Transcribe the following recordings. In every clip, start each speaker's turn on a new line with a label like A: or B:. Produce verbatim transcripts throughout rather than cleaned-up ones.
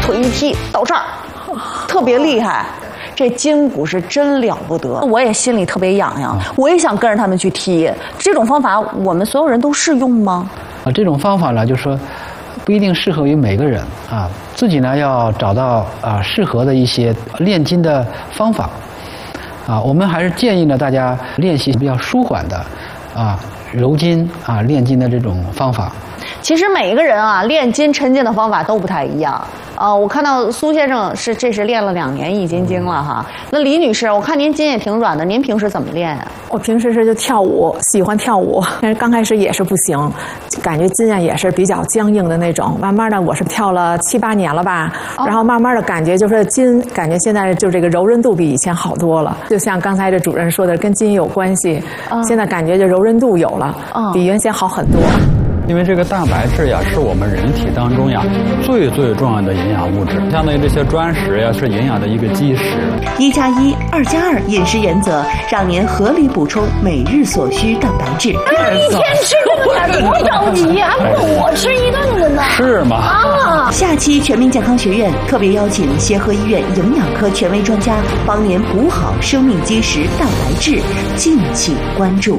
A: 腿一踢到这儿，特别厉害。这筋骨是真了不得，我也心里特别痒痒，我也想跟着他们去踢。这种方法我们所有人都适用吗？
B: 啊，这种方法呢，就是说不一定适合于每个人啊，自己呢要找到啊适合的一些练筋的方法。啊，我们还是建议呢大家练习比较舒缓的啊揉筋啊练筋的这种方法。
A: 其实每一个人啊练筋抻筋的方法都不太一样。呃，我看到苏先生是这是练了两年易筋经了哈。那李女士，我看您筋也挺软的，您平时怎么练啊？
C: 我平时是就跳舞，喜欢跳舞，但是刚开始也是不行，感觉筋啊也是比较僵硬的那种。慢慢的，我是跳了七八年了吧，然后慢慢的感觉就是筋，感觉现在就这个柔韧度比以前好多了。就像刚才这主任说的，跟筋有关系，现在感觉就柔韧度有了，比原先好很多。
D: 因为这个蛋白质呀，是我们人体当中呀最最重要的营养物质，相当于这些砖石呀，是营养的一个基石。
E: 一加一，二加二饮食原则，让您合理补充每日所需蛋白质。
F: 一天吃这么点多着急呀，还不如我吃一顿子呢。
D: 是吗？
E: 啊！下期全民健康学院特别邀请协和医院营养科权威专家，帮您补好生命基石蛋白质，敬请关注。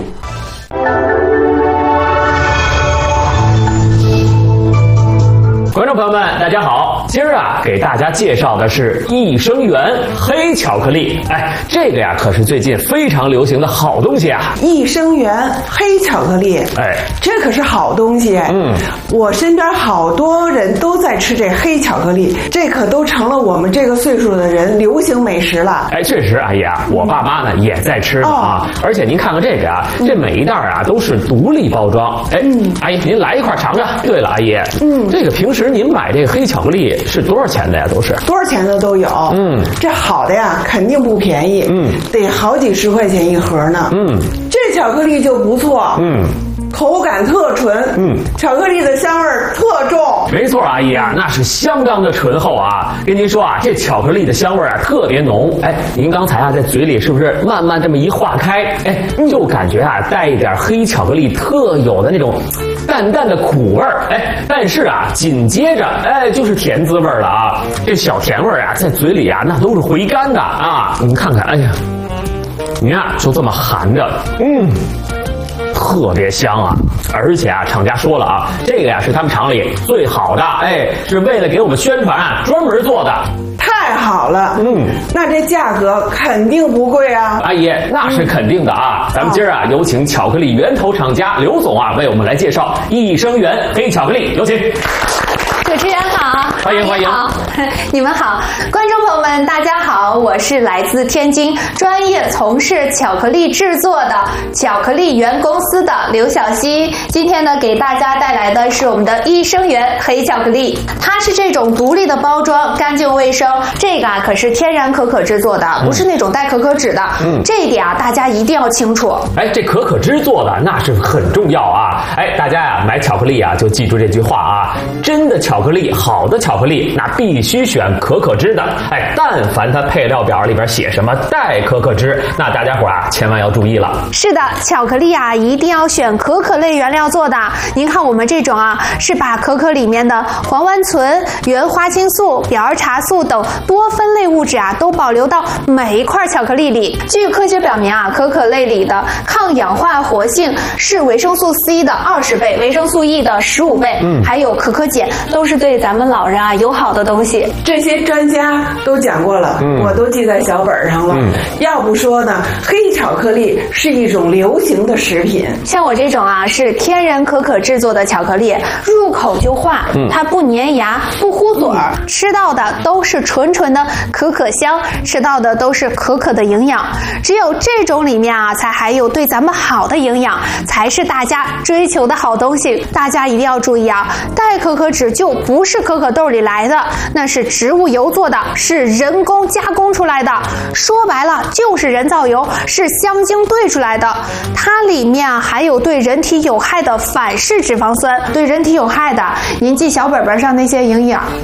G: 观众朋友们，大家好！今儿啊，给大家介绍的是益生元黑巧克力。哎，这个呀，可是最近非常流行的好东西啊！
H: 益生元黑巧克力，
G: 哎，
H: 这可是好东西。嗯，我身边好多人都在吃这黑巧克力，这可都成了我们这个岁数的人流行美食了。
G: 哎，确实，阿姨啊，我爸妈呢也在吃呢啊。哦、而且您看看这个啊，这每一袋啊都是独立包装。哎，嗯、阿姨您来一块尝尝。对了，阿姨，嗯，这个平时您买这个黑巧克力是多少钱的呀？都是
H: 多少钱的都有。嗯，这好的呀，肯定不便宜。嗯，得好几十块钱一盒呢。嗯，这巧克力就不错。嗯。口感特纯，嗯，巧克力的香味特重。
G: 没错，阿姨啊，那是相当的醇厚啊。跟您说啊，这巧克力的香味啊特别浓。哎，您刚才啊在嘴里是不是慢慢这么一化开，哎，就感觉啊带一点黑巧克力特有的那种淡淡的苦味儿。哎，但是啊紧接着哎就是甜滋味了啊。这小甜味啊在嘴里啊那都是回甘的啊。您看看，哎呀，您啊就这么含着，嗯。特别香啊！而且啊，厂家说了啊，这个呀是他们厂里最好的，哎，是为了给我们宣传啊专门做的。
H: 太好了，嗯，那这价格肯定不贵啊，
G: 阿姨，那是肯定的啊。嗯、咱们今儿啊，有请巧克力源头厂家刘总啊，为我们来介绍益生元黑巧克力，有请。
I: 主持人好，
G: 欢迎欢迎，
I: 好，你们好，观众朋友们，大家好，我是来自天津，专业从事巧克力制作的巧克力源公司的刘晓溪。今天呢，给大家带来的是我们的益生元黑巧克力，它是这种独立的包装，干净卫生。这个啊，可是天然可可制作的，不是那种带可可脂的。嗯，这一点啊，大家一定要清楚。
G: 哎，这可可脂做的那是很重要啊！哎，大家呀、啊，买巧克力啊，就记住这句话啊，真的巧克力，好的巧克力，那必须选可可脂的。哎，但凡它配料表里边写什么带可可脂，那大家伙啊，千万要注意了。
I: 是的，巧克力啊，一定要选可可类原料做的。您看我们这种啊，是把可可里面的黄烷醇、原花青素、表儿茶素等多酚类物质啊，都保留到每一块巧克力里。据科学表明啊，可可类里的抗氧化活性是维生素 C 的二十倍，维生素 E 的十五倍，嗯，还有可可碱，都是对咱们老人啊友好的东西。
H: 这些专家都讲过了，嗯、我都记在小本上了。嗯、要不说呢，黑巧克力是一种流行的食品。
I: 像我这种啊，是天然可可制作的巧克力，入口就化，嗯、它不粘牙，不糊嘴儿，嗯、吃到的都是纯纯的可可香，吃到的都是可可的营养。只有这种里面啊，才含有对咱们好的营养，才是大家追求的好东西。大家一定要注意啊，带可可脂就不是可可豆里来的，那是植物油做的，是人工加工出来的。说白了就是人造油，是香精兑出来的。它里面啊含有对人体有害的反式脂肪酸，对人体有害的，您记小本本上那些营养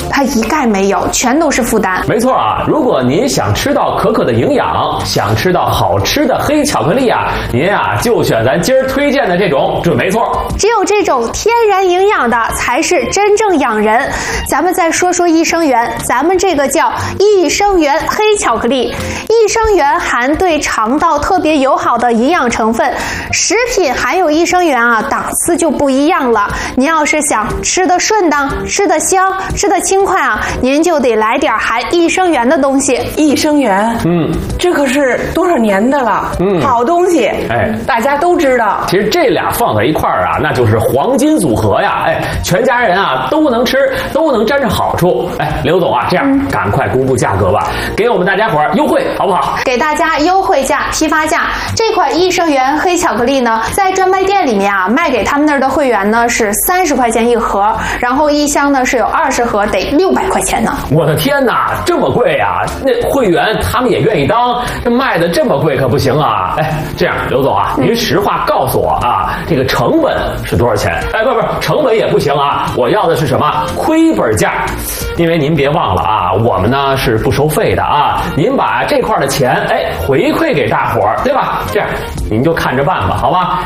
I: 它一概没有，全都是负担。
G: 没错啊，如果您想吃到可可的营养，想吃到好吃的黑巧克力啊，您啊就选咱今儿推荐的这种准没错。
I: 只有这种天然营养的才是真正养人。咱们再说说益生元，咱们这个叫益生元黑巧克力。益生元含对肠道特别友好的营养成分，食品含有益生元啊，档次就不一样了。您要是想吃得顺当、吃得香、吃得轻快啊，您就得来点含益生元的东西。
H: 益生元，嗯，这可是多少年的了，嗯，好东西，哎，大家都知道。
G: 其实这俩放在一块儿啊，那就是黄金组合呀，哎，全家人啊都能吃，都能沾上好处。哎，刘总啊，这样、嗯、赶快公布价格吧，给我们大家伙儿优惠好不好？
I: 给大家优惠价、批发价。这款益生元黑巧克力呢，在专卖店里面啊，卖给他们那儿的会员呢是三十块钱一盒，然后一箱呢是有二十盒，得六百块钱呢。
G: 我的天哪，这么贵啊！那会员他们也愿意当，这卖的这么贵可不行啊！哎，这样，刘总啊，您实话告诉我啊，这个成本是多少钱？哎，不不，成本也不行啊，我要的是什么？亏本价。因为您别忘了啊，我们呢是不收费的啊，您把这块的钱哎回馈给大伙儿，对吧？这样您就看着办吧，好吧？